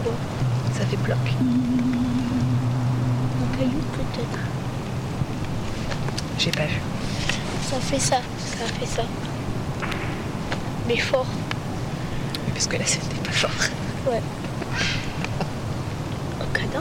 quoi? Ça fait bloc. Un caillou peut-être. J'ai pas vu. Ça fait ça, ça fait ça. Mais fort. Oui, parce que là, c'était pas fort. Ouais. Un canard.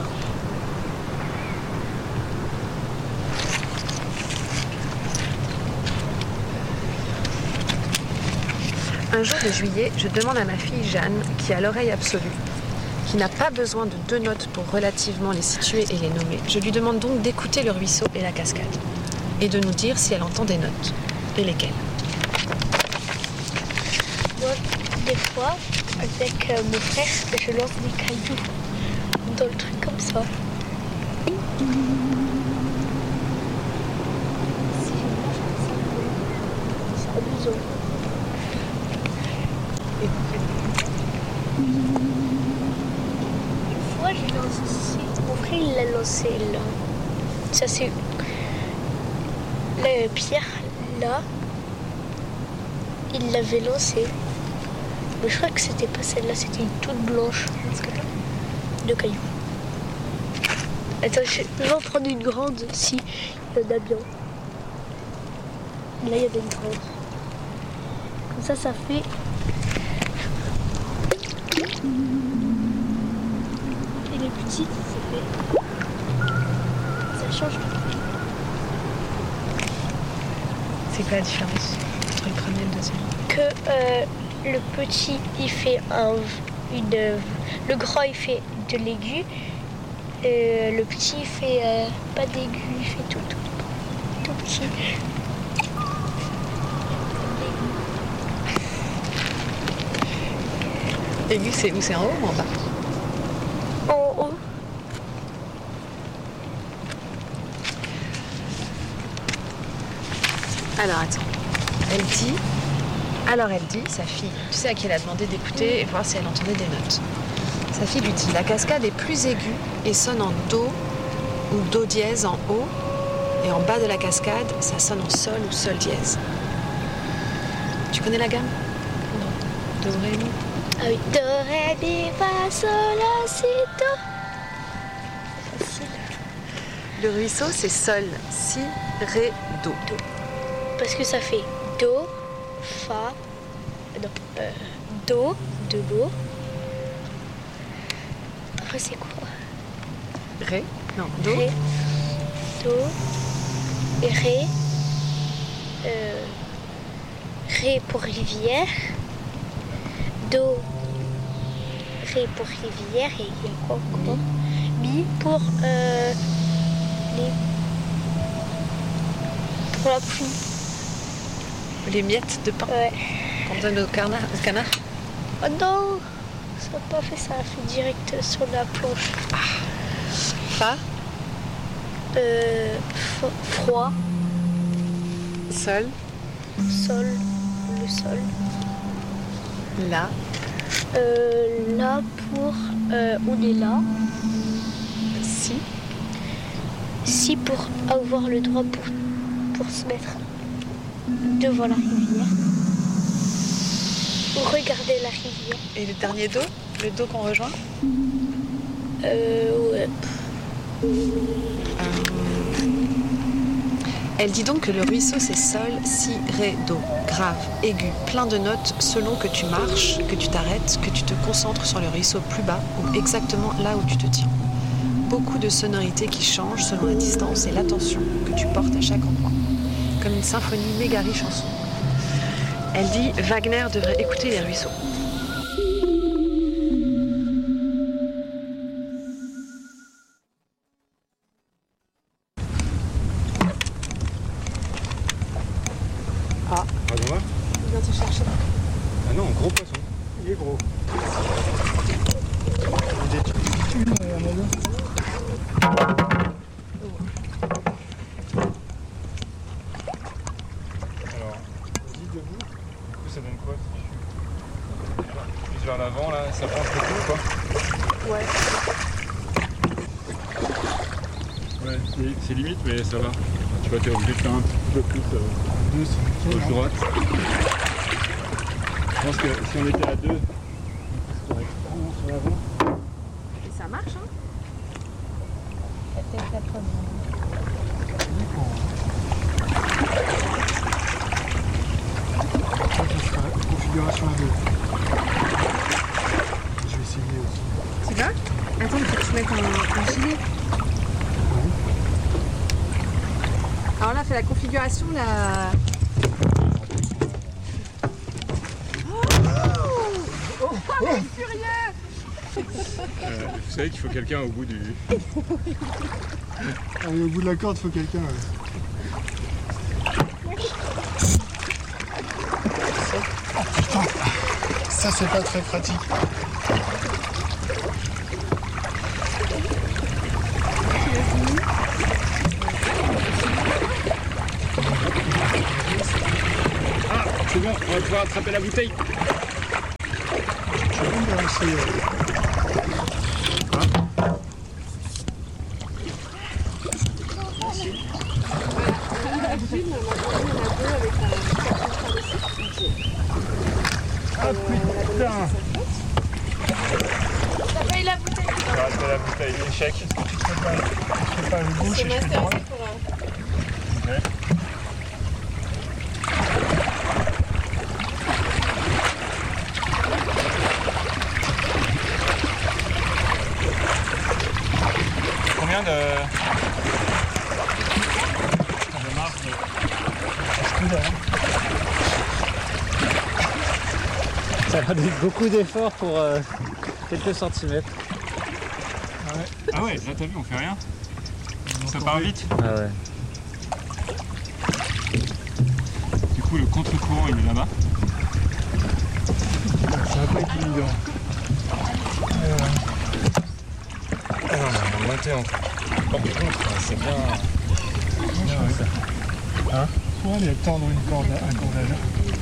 Un jour de juillet, je demande à ma fille Jeanne, qui a l'oreille absolue, qui n'a pas besoin de 2 notes pour relativement les situer et les nommer. Je lui demande donc d'écouter le ruisseau et la cascade, et de nous dire si elle entend des notes, et lesquelles. Moi, des fois, avec mon frère, je lance des cailloux dans le truc comme ça. C'est amusant. Une fois, j'ai lancé. Mon frère, il l'a lancé là. Ça, c'est. La pierre là. Il l'avait lancé. Mais je crois que c'était pas celle-là, c'était une toute blanche. De cailloux. Attends, je vais en prendre une grande si il y en a bien. Là, il y en a une grande. Comme ça fait. Et les petites, ça fait. Ça change. C'est quoi la différence entre le premier et le deuxième? Que le petit, il fait le grand, il fait de l'aigu. Le petit, il fait pas d'aigu, il fait tout petit. Aigu, c'est où? C'est en haut ou en bas? En haut. Alors attends, elle dit, sa fille, tu sais à qui elle a demandé d'écouter et voir si elle entendait des notes. Sa fille lui dit, la cascade est plus aiguë et sonne en do ou do dièse en haut, et en bas de la cascade, ça sonne en sol ou sol dièse. Tu connais la gamme? Non. Do, ré, mi. Ah oui. Do, ré, mi, fa, sol, la, si, do. Facile. Le ruisseau, c'est sol, si, ré, do. Parce que ça fait do, fa, non, do, de l'eau. Après c'est quoi? Ré, non, do. Ré, do, et ré. Ré pour rivière. Do, ré pour rivière. Et il y a quoi encore? Mi pour pour la pluie. Les miettes de pain Ouais. qu'on donne au canard. Oh non, ça n'a pas fait ça, a fait direct sur la planche. Fa, Froid, sol, sol, le sol. la, Là pour on est là. si, Si pour avoir le droit pour se mettre devant la rivière. Ou regarder la rivière. et le dernier do, le do qu'on rejoint. Ouais. Elle dit donc que le ruisseau c'est sol, si, ré, do, grave, aigu, plein de notes selon que tu marches, que tu t'arrêtes, que tu te concentres sur le ruisseau plus bas ou exactement là où tu te tiens. Beaucoup de sonorités qui changent selon la distance et l'attention que tu portes à chaque endroit. Comme une symphonie méga riche en sons. Elle dit Wagner devrait écouter les ruisseaux. Ah, ça va? Il vient te chercher. Ah non, gros poisson. Il est gros. Alors, vas-y debout. Du coup, ça donne quoi? Plus vers l'avant, là, ça penche beaucoup ou pas? Ouais. Ouais, c'est limite, mais ça va. Tu vas t'es obligé de faire un petit peu plus gauche-droite. Je pense que si on était à deux, on serait vraiment sur l'avant. Ça marche, hein? C'est peut-être la première. Ça sera configuration à 2. Je vais essayer aussi. Tu vas? Attends, il faut que tu mettes un gilet. Oui. Alors là, fais la configuration, la... Vous savez qu'il faut quelqu'un au bout du... Ah, et au bout de la corde, il faut quelqu'un. Ouais. Oh putain, ça c'est pas très pratique. Ah, c'est bon, on va pouvoir attraper la bouteille. Je vais me balancer. Ah putain! T'as pas eu la bouteille? On va attraper la bouteille, échec. Tu fais pas le gauche et je fais le droit. Ouais. Combien de marge de... Ça va donner beaucoup d'efforts pour quelques centimètres. Ah ouais, là t'as vu, on fait rien. Ça part vite. Ah ouais. Du coup, le contre-courant il est là-bas. Ça va pas être évident. Ah non, mais on va monter en contre, c'est bien. Pour aller tendre une corde à un cordage.